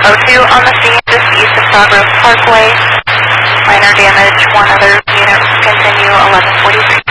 O2 on the scene, just east of Sawgrove Parkway. Minor damage, one other unit, continue 1143.